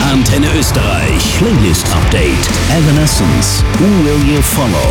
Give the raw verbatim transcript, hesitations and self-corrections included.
Antenne Österreich Playlist Update. Evanescence. Who Will You Follow?